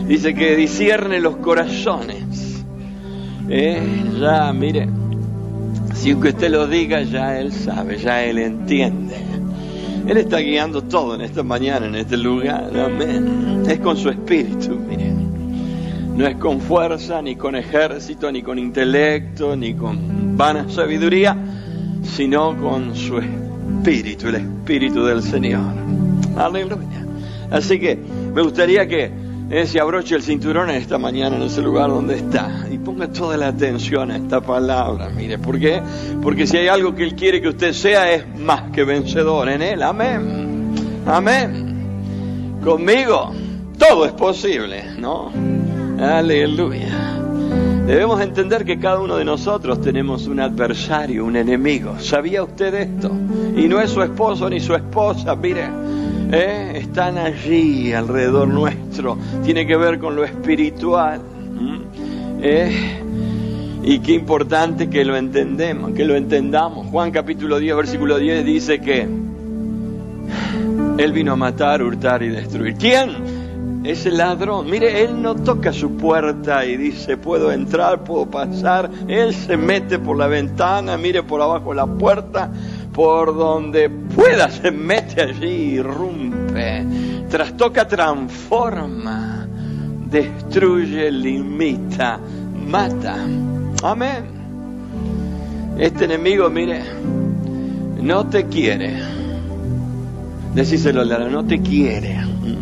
Dice que discierne los corazones. Ya, mire, sin que usted lo diga, ya Él sabe, ya Él entiende. Él está guiando todo en esta mañana, en este lugar. Amén. Es con su espíritu, mire. No es con fuerza, ni con ejército, ni con intelecto, ni con vana sabiduría, sino con su espíritu, el espíritu del Señor. Aleluya. Así que me gustaría que se abroche el cinturón en esta mañana en ese lugar donde está y ponga toda la atención a esta palabra. Mire, ¿por qué? Porque si hay algo que Él quiere que usted sea, es más que vencedor en Él. Amén. Amén. Conmigo todo es posible, ¿no? Aleluya. Debemos entender que cada uno de nosotros tenemos un adversario, un enemigo. ¿Sabía usted esto? Y no es su esposo ni su esposa, mire. Están allí alrededor nuestro. Tiene que ver con lo espiritual. Y qué importante que lo entendamos. Juan capítulo 10, versículo 10 dice que Él vino a matar, hurtar y destruir. ¿Quién? Ese ladrón. Mire, Él no toca su puerta y dice, puedo entrar, puedo pasar. Él se mete por la ventana, mire, por abajo de la puerta, por donde pueda se mete allí y irrumpe, trastoca, transforma, destruye, limita, mata. Amén. Este enemigo, mire, no te quiere. Decíselo, Lara, no te quiere.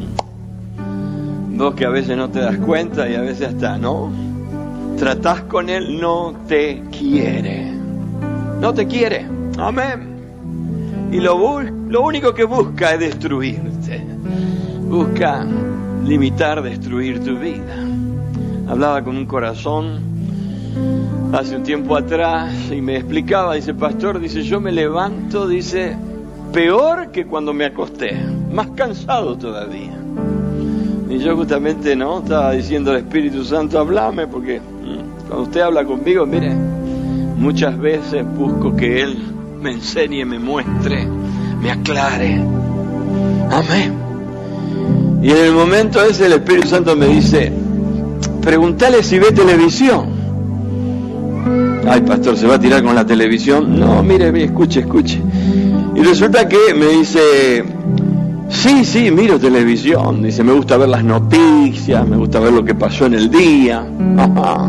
Vos que a veces no te das cuenta y a veces hasta, ¿no? Tratás con él, no te quiere. No te quiere. Amén. Y lo único que busca es destruirte. Busca limitar, destruir tu vida. Hablaba con un corazón hace un tiempo atrás y me explicaba, dice, pastor, dice, yo me levanto, dice, peor que cuando me acosté, más cansado todavía. Y yo justamente, ¿no? Estaba diciendo al Espíritu Santo, hablame, porque cuando usted habla conmigo, mire, muchas veces busco que Él me enseñe, me muestre, me aclare. Amén. Y en el momento ese el Espíritu Santo me dice, pregúntale si ve televisión. Ay, pastor, ¿se va a tirar con la televisión? No, mire, escuche. Y resulta que me dice, sí, miro televisión. Dice, me gusta ver las noticias, me gusta ver lo que pasó en el día. Ajá.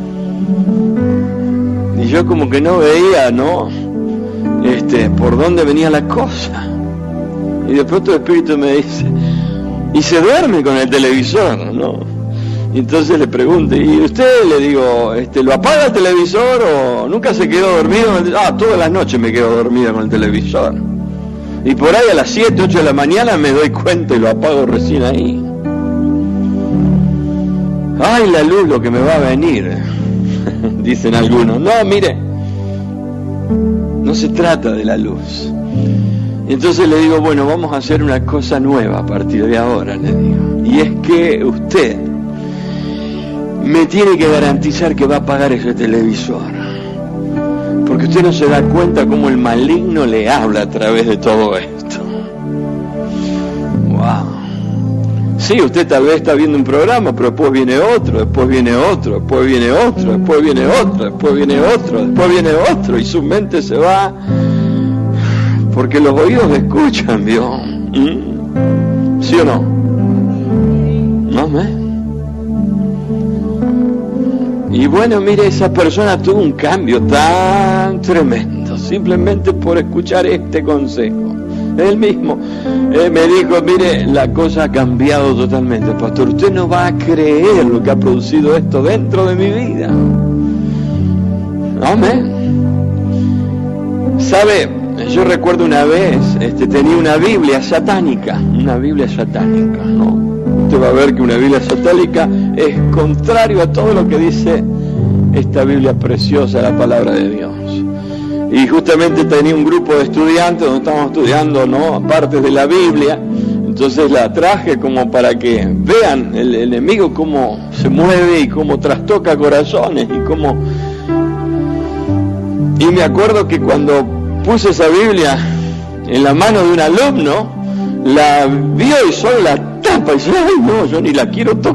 Y yo como que no veía, ¿no? Por dónde venía la cosa. Y de pronto el Espíritu me dice, y se duerme con el televisor, ¿no? Y entonces le pregunto, ¿y usted? Le digo, ¿lo apaga el televisor o nunca se quedó dormido? Todas las noches me quedo dormida con el televisor. Y por ahí a las 7, 8 de la mañana me doy cuenta y lo apago recién ahí. Ay, la luz, lo que me va a venir, dicen algunos. No, mire, no se trata de la luz. Y entonces le digo, bueno, vamos a hacer una cosa nueva a partir de ahora, le digo. Y es que usted me tiene que garantizar que va a apagar ese televisor. Porque usted no se da cuenta cómo el maligno le habla a través de todo esto. Wow. Sí, usted tal vez está viendo un programa, pero después viene otro, después viene otro, después viene otro, después viene otro, después viene otro, después viene otro, y su mente se va, porque los oídos escuchan, ¿vio? ¿Sí o no? Amén. Y bueno, mire, esa persona tuvo un cambio tan tremendo, simplemente por escuchar este consejo. Él mismo me dijo, mire, la cosa ha cambiado totalmente, pastor, usted no va a creer lo que ha producido esto dentro de mi vida. Amén. ¿Sabe? Yo recuerdo una vez, tenía una Biblia satánica, ¿no? Usted va a ver que una Biblia satánica es contrario a todo lo que dice esta Biblia preciosa, la palabra de Dios. Y justamente tenía un grupo de estudiantes donde estábamos estudiando, ¿no?, partes de la Biblia. Entonces la traje como para que vean el enemigo cómo se mueve y cómo trastoca corazones y me acuerdo que cuando puse esa Biblia en la mano de un alumno, la vio y solo la tapa y dice, ay no, yo ni la quiero tocar.